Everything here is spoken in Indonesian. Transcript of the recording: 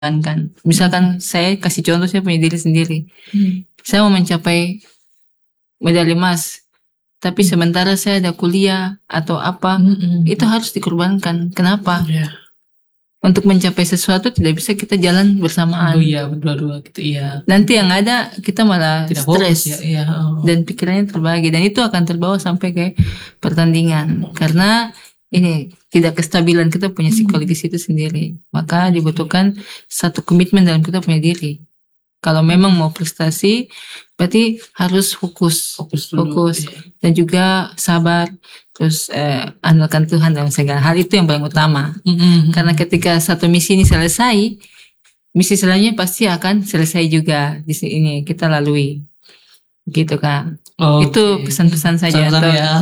kan. Misalkan saya kasih contoh, saya punya diri sendiri. Saya mau mencapai medali emas, tapi sementara saya ada kuliah atau apa, itu harus dikorbankan. Kenapa? Untuk mencapai sesuatu tidak bisa kita jalan bersamaan. Oh iya, berdua-dua gitu, iya. Nanti yang ada kita malah Tidak stres fokus, ya. dan pikirannya terbagi, dan itu akan terbawa sampai ke pertandingan karena ini tidak kestabilan kita punya psikologis itu sendiri. Maka dibutuhkan satu komitmen dalam kita punya diri. Kalau memang mau prestasi, berarti harus fokus dulu, dan juga sabar. Terus andalkan Tuhan dalam segala hal, itu yang paling utama. Karena ketika satu misi ini selesai, misi selanjutnya pasti akan selesai juga di sini kita lalui. Gitu kan. Itu pesan-pesan saja. Sama-sama ya.